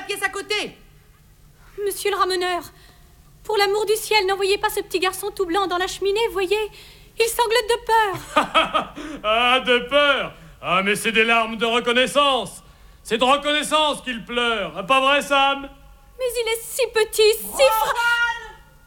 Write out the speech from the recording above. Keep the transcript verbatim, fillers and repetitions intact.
pièce à côté. Monsieur le ramoneur, pour l'amour du ciel, n'envoyez pas ce petit garçon tout blanc dans la cheminée, voyez. Il sanglote de peur. Ah, de peur? Ah, mais c'est des larmes de reconnaissance. C'est de reconnaissance qu'il pleure. Pas vrai, Sam? Mais il est si petit, si fra...